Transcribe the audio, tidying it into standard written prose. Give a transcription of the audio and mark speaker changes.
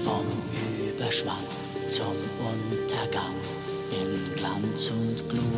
Speaker 1: vom Überschwang zum Untergang in Glanz und Glut.